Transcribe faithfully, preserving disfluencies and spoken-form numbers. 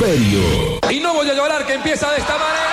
Estéreo. Y no voy a llorar, que empieza de esta manera.